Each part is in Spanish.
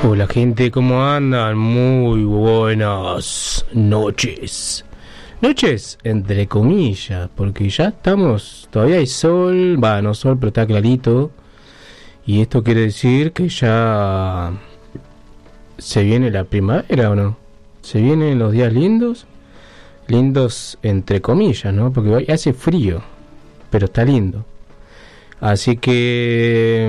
Hola gente, ¿cómo andan? Muy buenas noches. Noches entre comillas, porque ya estamos, todavía hay sol, no sol, pero está clarito. Y esto quiere decir que ya se viene la primavera, ¿o no? Se vienen los días lindos, lindos entre comillas, ¿no? Porque hoy hace frío, pero está lindo. Así que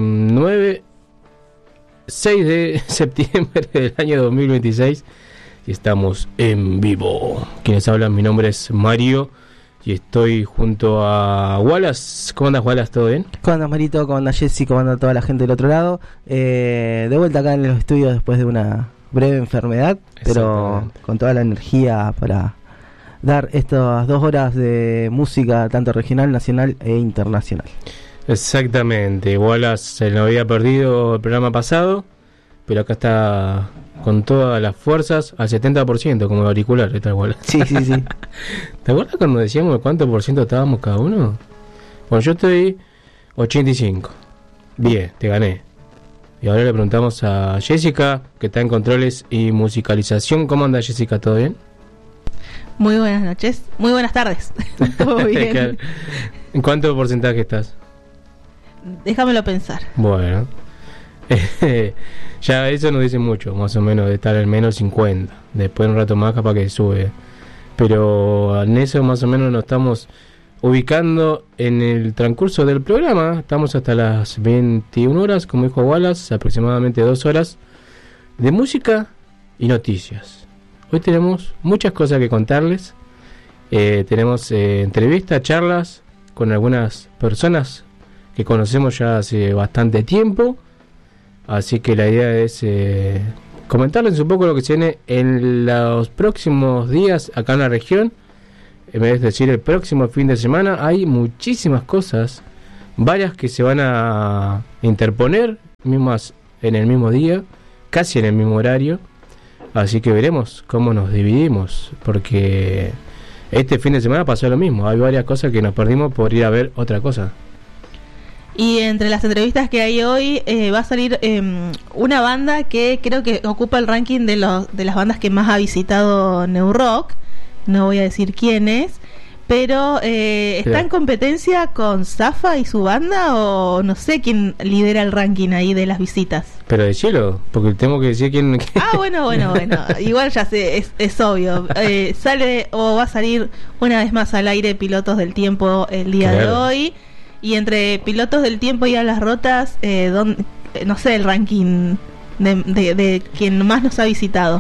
6 de septiembre del año 2026 y estamos en vivo. Quienes hablan, mi nombre es Mario y estoy junto a Wallace. ¿Cómo andas, Wallace? ¿Todo bien? ¿Cómo andas, Marito? ¿Cómo andas, Jessy? ¿Cómo anda toda la gente del otro lado? De vuelta acá en los estudios después de una breve enfermedad, pero con toda la energía para dar estas 2 horas de música tanto regional, nacional e internacional. Exactamente, Wallace se lo había perdido el programa pasado, pero acá está con todas las fuerzas al 70%, como el auricular, está Wallace. Sí. ¿Te acuerdas cuando decíamos cuánto por ciento estábamos cada uno? Bueno, yo estoy 85. Bien, te gané. Y ahora le preguntamos a Jessica, que está en controles y musicalización. ¿Cómo anda, Jessica? ¿Todo bien? Muy buenas noches, muy buenas tardes. ¿Todo bien? ¿En cuánto porcentaje estás? Déjamelo pensar. Bueno, ya eso nos dice mucho, más o menos, de estar al menos 50. Después un rato más capaz que sube. Pero en eso más o menos nos estamos ubicando en el transcurso del programa. Estamos hasta las 21 horas, como dijo Wallace, aproximadamente 2 horas de música y noticias. Hoy tenemos muchas cosas que contarles. Tenemos entrevistas, charlas con algunas personas que conocemos ya hace bastante tiempo, así que la idea es comentarles un poco lo que se viene en los próximos días acá en la región, es decir, el próximo fin de semana. Hay muchísimas cosas, varias que se van a interponer, mismas en el mismo día, casi en el mismo horario, así que veremos cómo nos dividimos, porque este fin de semana pasó lo mismo, hay varias cosas que nos perdimos por ir a ver otra cosa. Y entre las entrevistas que hay hoy va a salir una banda que creo que ocupa el ranking de las bandas que más ha visitado New Rock. No voy a decir quién es, pero ¿está en competencia con Zafa y su banda o no sé quién lidera el ranking ahí de las visitas? Pero decilo, porque tengo que decir quién... Bueno, igual ya sé, es obvio. Sale o va a salir una vez más al aire Pilotos del Tiempo el día de hoy. Y entre Pilotos del Tiempo y A las Rotas, no sé el ranking de quien más nos ha visitado.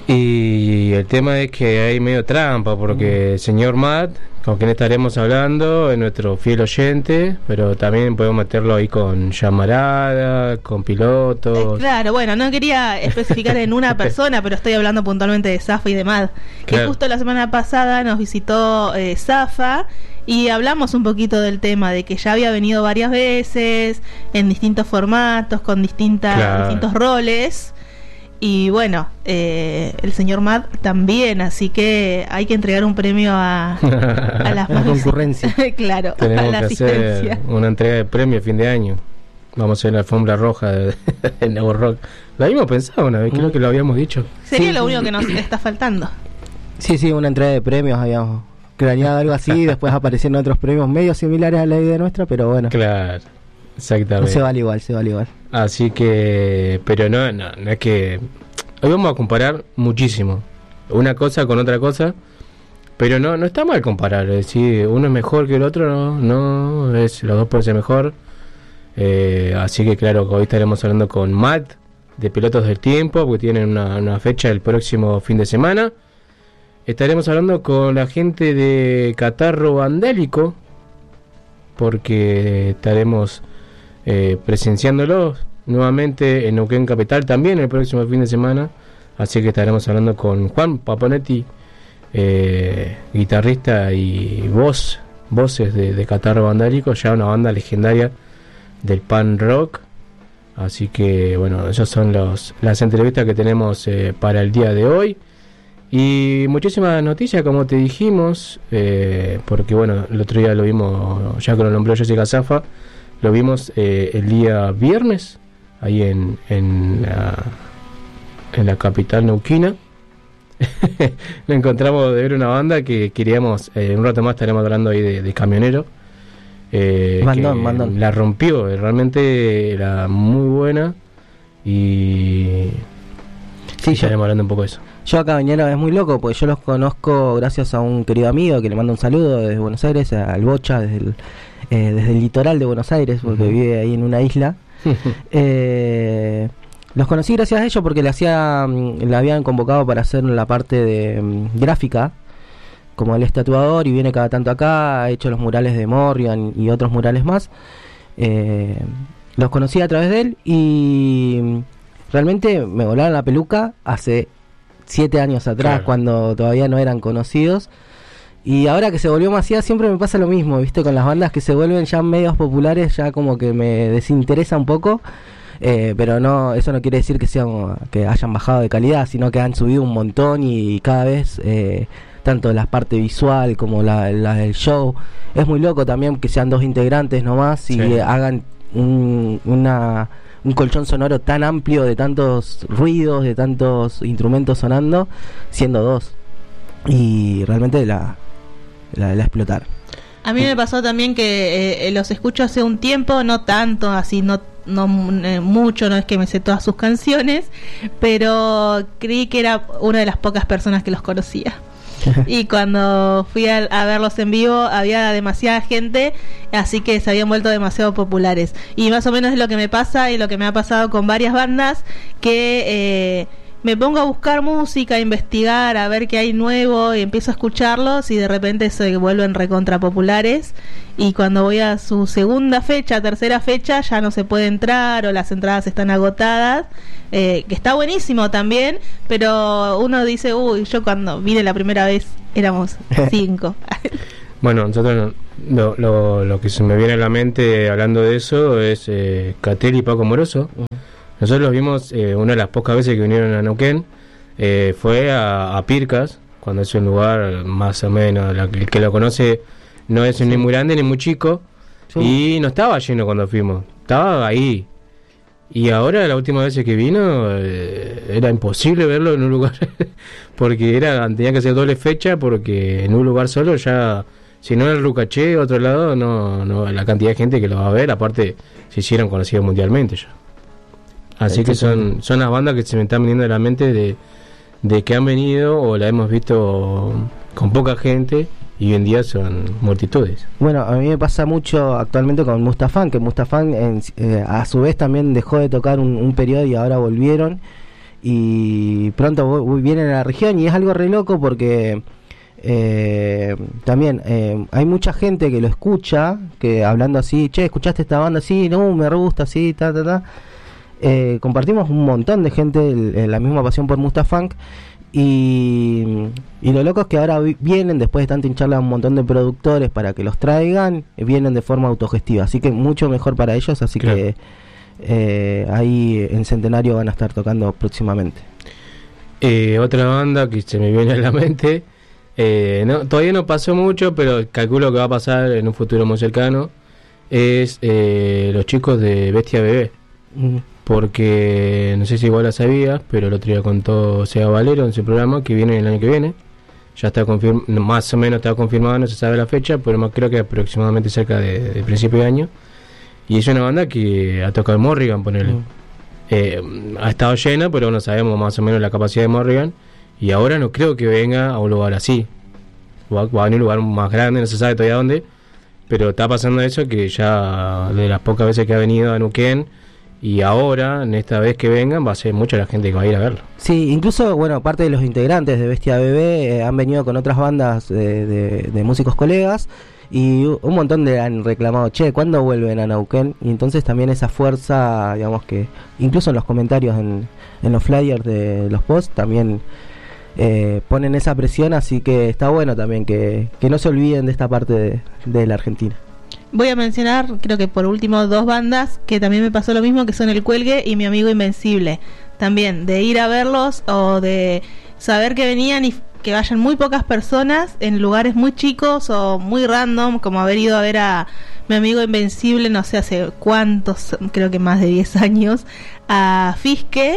Y el tema es que hay medio trampa, porque el señor Matt, con quien estaremos hablando, es nuestro fiel oyente, pero también podemos meterlo ahí con Llamarada, con Pilotos. Claro, bueno, no quería especificar en una persona, pero estoy hablando puntualmente de Zafa y de Matt. Que justo la semana pasada nos visitó Zafa. Y hablamos un poquito del tema de que ya había venido varias veces, en distintos formatos, con distintos roles. Y bueno, el señor Matt también, así que hay que entregar un premio a la concurrencia. Claro, tenemos a la asistencia. Hacer una entrega de premio a fin de año. Vamos a hacer la alfombra roja de Nuevo Rock. Lo habíamos pensado una vez, creo que lo habíamos dicho. Sería lo único que nos está faltando. Sí, una entrega de premios habíamos craneado algo así, después aparecieron otros premios medio similares a la idea nuestra, pero bueno. Claro, exactamente. No se vale igual. Así que, pero no es que... Hoy vamos a comparar muchísimo una cosa con otra cosa, pero no está mal comparar, es decir, uno es mejor que el otro, no es, los dos pueden ser mejor. Así que claro, hoy estaremos hablando con Matt de Pilotos del Tiempo, porque tienen una fecha el próximo fin de semana. Estaremos hablando con la gente de Catarro Vandálico, porque estaremos presenciándolos nuevamente en Neuquén Capital también el próximo fin de semana. Así que estaremos hablando con Juan Paponetti, guitarrista y voces de Catarro Vandálico, ya una banda legendaria del punk rock. Así que bueno, esas son las entrevistas que tenemos para el día de hoy. Y muchísimas noticias, como te dijimos, porque bueno, el otro día lo vimos, ya que lo nombró Jessica Zafa, lo vimos el día viernes, ahí en la capital neuquina. Nos encontramos de ver una banda que queríamos, un rato más estaremos hablando ahí de Camionero. Bandón. La rompió, realmente era muy buena. Y sí, estaremos hablando un poco de eso. Yo a Camionero es muy loco, porque yo los conozco gracias a un querido amigo que le mando un saludo desde Buenos Aires, al Bocha, desde el litoral de Buenos Aires, porque vive ahí en una isla. Los conocí gracias a ellos porque le habían convocado para hacer la parte de gráfica, como el estatuador, y viene cada tanto acá, ha hecho los murales de Morrigan y otros murales más. Los conocí a través de él y realmente me volaron la peluca hace 7 años atrás, claro, cuando todavía no eran conocidos. Y ahora que se volvió masiva siempre me pasa lo mismo, ¿viste? Con las bandas que se vuelven ya medios populares, ya como que me desinteresa un poco. Pero no, eso no quiere decir que hayan bajado de calidad, sino que han subido un montón y cada vez tanto la parte visual como la del show. Es muy loco también que sean 2 integrantes nomás y hagan un colchón sonoro tan amplio de tantos ruidos, de tantos instrumentos sonando, siendo 2. Y realmente la explotaron. A mí me pasó también que los escucho hace un tiempo, no tanto, así no mucho, no es que me sé todas sus canciones, pero creí que era una de las pocas personas que los conocía. Y cuando fui a verlos en vivo había demasiada gente, así que se habían vuelto demasiado populares. Y más o menos es lo que me pasa y lo que me ha pasado con varias bandas, que me pongo a buscar música, a investigar, a ver qué hay nuevo, y empiezo a escucharlos y de repente se vuelven recontra populares, y cuando voy a su segunda fecha, tercera fecha, ya no se puede entrar o las entradas están agotadas, que está buenísimo también, pero uno dice, uy, yo cuando vine la primera vez éramos 5. Bueno, nosotros lo que se me viene a la mente hablando de eso es Catel y Paco Moroso. Nosotros los vimos una de las pocas veces que vinieron a Neuquén, fue a Pircas, cuando es un lugar más o menos, el que lo conoce no es ni muy grande ni muy chico, y no estaba lleno cuando fuimos, estaba ahí. Y ahora la última vez que vino era imposible verlo en un lugar, porque tenía que hacer doble fecha, porque en un lugar solo ya, si no en el Rucaché, otro lado, no la cantidad de gente que lo va a ver, aparte se hicieron conocidos mundialmente ya. Así que son las bandas que se me están viniendo de la mente de que han venido o la hemos visto con poca gente y hoy en día son multitudes. Bueno, a mí me pasa mucho actualmente con Mustafán, que Mustafán a su vez también dejó de tocar un periodo y ahora volvieron y pronto vienen a la región, y es algo re loco porque también hay mucha gente que lo escucha, que hablando así, che, ¿escuchaste esta banda? Sí, no, me re gusta, sí, compartimos un montón de gente la misma pasión por Mustafán, y lo loco es que ahora vienen, después de tanto hincharle a un montón de productores para que los traigan, vienen de forma autogestiva, así que mucho mejor para ellos, así claro, que ahí en Centenario van a estar tocando próximamente. Otra banda que se me viene a la mente, todavía no pasó mucho, pero calculo que va a pasar en un futuro muy cercano, es los chicos de Bestia Bebé. Porque no sé si igual la sabías, pero el otro día contó Seba Valero en su programa que viene el año que viene. Ya está más o menos está confirmado, no se sabe la fecha, pero creo que aproximadamente cerca de principio de año. Y es una banda que ha tocado en Morrigan, ponele. Ha estado llena, pero no sabemos más o menos la capacidad de Morrigan. Y ahora no creo que venga a un lugar así. Va a venir a un lugar más grande, no se sabe todavía dónde. Pero está pasando eso, que ya de las pocas veces que ha venido a Neuquén, y ahora, en esta vez que vengan, va a ser mucha la gente que va a ir a verlo. Sí, incluso, bueno, parte de los integrantes de Bestia Bebé han venido con otras bandas de músicos colegas, y un montón han reclamado, che, ¿cuándo vuelven a Neuquén? Y entonces también esa fuerza, digamos que, incluso en los comentarios, en los flyers de los posts, también ponen esa presión, así que está bueno también que no se olviden de esta parte de la Argentina. Voy a mencionar, creo que por último, 2 bandas que también me pasó lo mismo, que son El Cuelgue y Mi Amigo Invencible. También de ir a verlos o de saber que venían y que vayan muy pocas personas en lugares muy chicos o muy random, como haber ido a ver a Mi Amigo Invencible, no sé hace cuántos, creo que más de 10 años, a Fisque,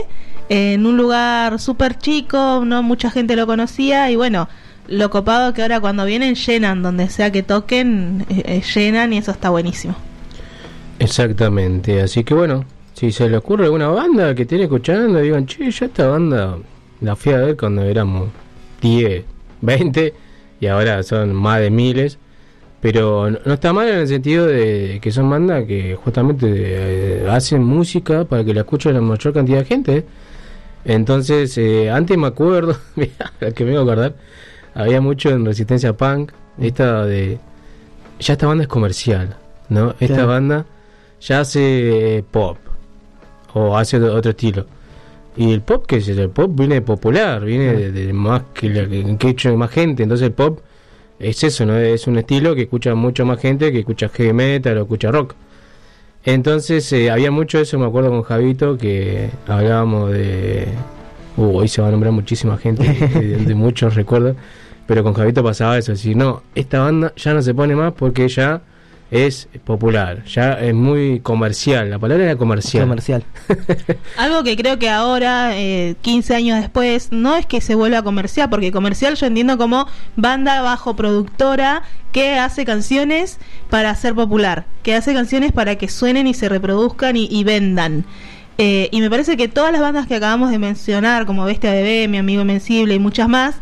en un lugar súper chico, no mucha gente lo conocía, y bueno, lo copado que ahora cuando vienen llenan, donde sea que toquen, llenan, y eso está buenísimo. Exactamente, así que bueno, si se le ocurre alguna banda que tiene escuchando, digan, che, ya esta banda la fui a ver cuando éramos 10, 20, y ahora son más de miles, pero no está mal en el sentido de que son bandas que justamente hacen música para que la escuche la mayor cantidad de gente. Entonces, antes me acuerdo, mirá, que me voy a acordar, había mucho en Resistencia Punk, esta banda es comercial, ¿no? Esta Claro. banda ya hace pop, o hace otro estilo. Y el pop, ¿qué es eso? El pop viene popular, viene de más que escucha más gente. Entonces el pop es eso, ¿no? Es un estilo que escucha mucho más gente que escucha heavy metal o escucha rock. Entonces había mucho de eso, me acuerdo con Javito, que hablábamos de... hoy se va a nombrar muchísima gente, de muchos recuerdos, pero con Javito pasaba eso, decir, no, esta banda ya no se pone más porque ya es popular, ya es muy comercial, la palabra era comercial. Algo que creo que ahora, 15 años después, no es que se vuelva comercial, porque comercial yo entiendo como banda bajo productora que hace canciones para ser popular, que hace canciones para que suenen y se reproduzcan y vendan. Y me parece que todas las bandas que acabamos de mencionar, como Bestia Bebé, Mi Amigo Invencible y muchas más,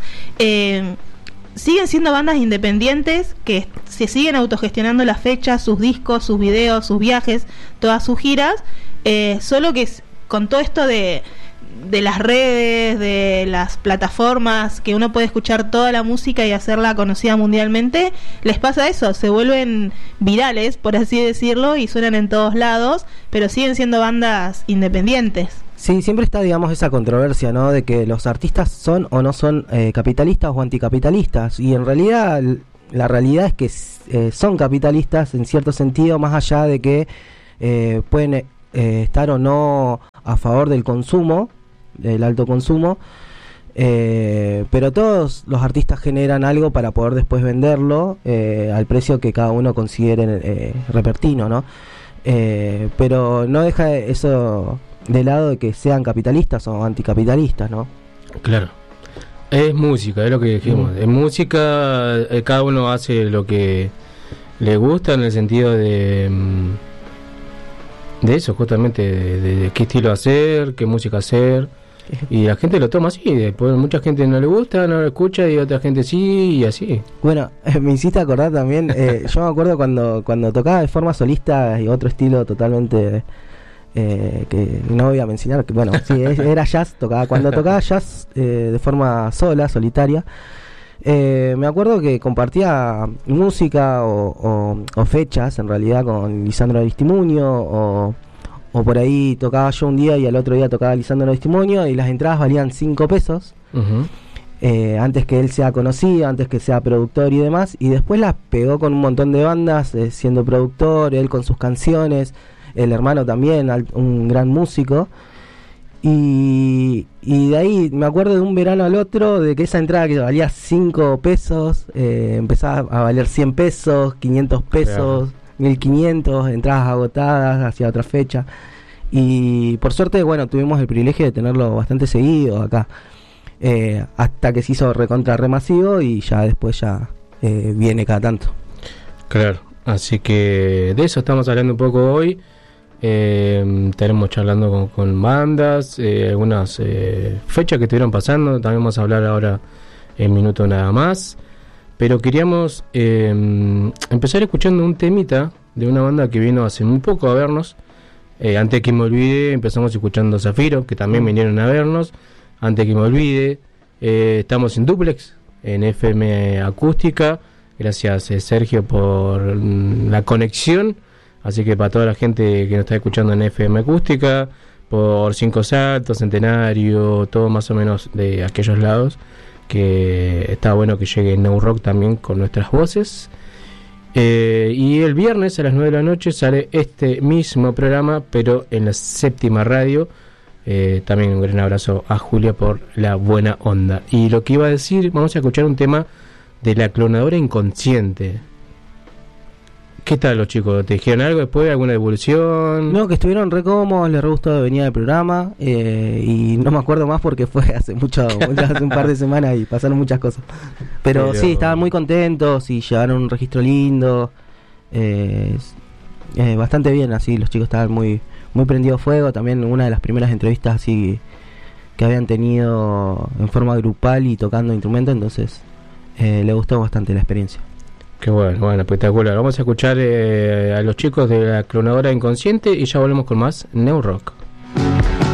siguen siendo bandas independientes que se siguen autogestionando las fechas, sus discos, sus videos, sus viajes, todas sus giras, solo que con todo esto de las redes, de las plataformas, que uno puede escuchar toda la música y hacerla conocida mundialmente, les pasa eso, se vuelven virales, por así decirlo, y suenan en todos lados, pero siguen siendo bandas independientes. Sí, siempre está, digamos, esa controversia, ¿no? De que los artistas son o no son capitalistas o anticapitalistas. Y en realidad, la realidad es que son capitalistas en cierto sentido, más allá de que pueden estar o no a favor del consumo, del alto consumo. Pero todos los artistas generan algo para poder después venderlo al precio que cada uno considere repertino, ¿no? Pero no deja eso de lado de que sean capitalistas o anticapitalistas, ¿no? Claro. Es música, es lo que dijimos. Es música, cada uno hace lo que le gusta en el sentido de eso, justamente, de qué estilo hacer, qué música hacer. Y la gente lo toma así, después mucha gente no le gusta, no lo escucha, y otra gente sí, y así. Bueno, me hiciste acordar también, yo me acuerdo cuando tocaba de forma solista y otro estilo totalmente... que no voy a mencionar, que bueno, sí, era jazz, cuando tocaba jazz de forma solitaria, me acuerdo que compartía música o fechas en realidad con Lisandro Aristimuño, o por ahí tocaba yo un día y al otro día tocaba Lisandro Aristimuño, y las entradas valían 5 pesos. Antes que él sea conocido, antes que sea productor y demás, y después las pegó con un montón de bandas, siendo productor, él con sus canciones, el hermano también, un gran músico, y de ahí me acuerdo de un verano al otro de que esa entrada que valía 5 pesos empezaba a valer 100 pesos, 500 pesos, 1500, entradas agotadas hacia otra fecha, y por suerte, bueno, tuvimos el privilegio de tenerlo bastante seguido acá, hasta que se hizo recontra remasivo, y ya después viene cada tanto. Claro, así que de eso estamos hablando un poco hoy. Estaremos charlando con bandas, algunas fechas que estuvieron pasando. También vamos a hablar ahora en minuto nada más, pero queríamos empezar escuchando un temita de una banda que vino hace muy poco a vernos. Antes que me olvide, empezamos escuchando Zafiro, que también vinieron a vernos. Antes que me olvide, estamos en Duplex, en FM Acústica. Gracias, Sergio, por la conexión. Así que para toda la gente que nos está escuchando en FM Acústica, por Cinco Saltos, Centenario, todo más o menos de aquellos lados, que está bueno que llegue No Rock también con nuestras voces. Y el viernes a las 9 de la noche sale este mismo programa, pero en la Séptima Radio. También un gran abrazo a Julia por la buena onda. Y lo que iba a decir, vamos a escuchar un tema de La Clonadora Inconsciente. ¿Qué tal los chicos? ¿Te dijeron algo después? ¿Alguna devolución? No, que estuvieron re cómodos, les re gustó venir al programa y no me acuerdo más porque fue hace hace un par de semanas y pasaron muchas cosas. Pero sí, estaban muy contentos y llevaron un registro lindo. Bastante bien, así los chicos estaban muy prendidos fuego. También una de las primeras entrevistas así que habían tenido en forma grupal y tocando instrumentos, entonces le gustó bastante la experiencia. Qué bueno, espectacular. Vamos a escuchar a los chicos de la Clonadora Inconsciente y ya volvemos con más Neo Rock.